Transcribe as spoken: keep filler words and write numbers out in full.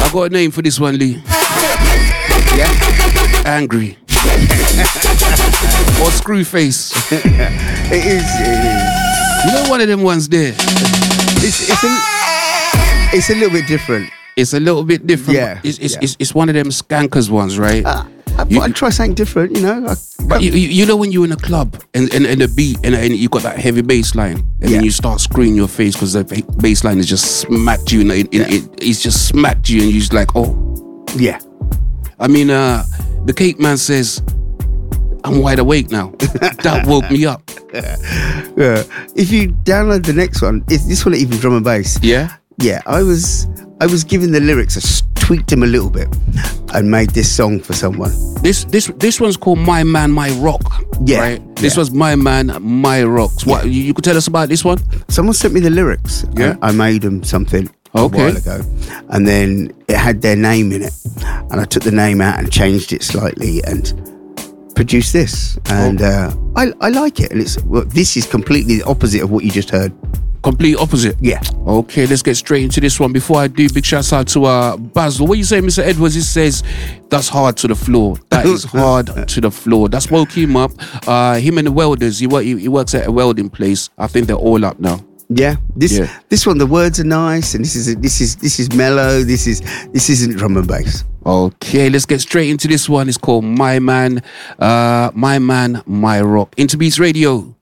I got a name for this one, Lee. Yeah. Angry. Or Screwface. It is. It is. You know, one of them ones there. It's, it's, a, it's a little bit different. It's a little bit different. Yeah. It's, it's, yeah. it's, it's one of them skankers ones, right? Uh, I You- thought I'd try something different, you know. I, But you, you you know when you're in a club and, and, and the beat and, and you got that heavy bass line and Yeah. then you start screwing your face because the ba- bass line has just smacked you and it, it, it, it's just smacked you and you're just like, oh. yeah. I mean, uh, the Cake Man says, I'm wide awake now. That woke me up. Yeah. If you download the next one, it's, this one even drum and bass. Yeah? Yeah, I was I was giving the lyrics, I s- tweaked them a little bit and made this song for someone. This this this one's called My Man, My Rock. Yeah, Right? This yeah. was My Man, My Rocks. What you, you could tell us about this one? Someone sent me the lyrics. Yeah. I, I made them something Okay. a while ago. And then it had their name in it. And I took the name out and changed it slightly and produced this. And uh, I, I like it. And it's well, this is completely the opposite of what you just heard. Complete opposite. Yeah. Okay, let's get straight into this one. Before I do, big shouts out to uh, Basil. What you say, Mister Edwards? He says that's hard to the floor. That is hard to the floor. That's woke him up. Uh, him and the welders. He, work, he, he works at a welding place. I think they're all up now. Yeah, this Yeah. this one, the words are nice, and this is this is this is mellow. This is this isn't drum and bass. Okay, let's get straight into this one. It's called My Man, uh, My Man, My Rock. Interbeats Radio.